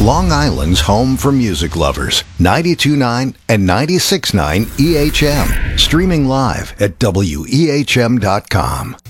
Long Island's home for music lovers. 92.9 and 96.9 EHM. Streaming live at WEHM.com.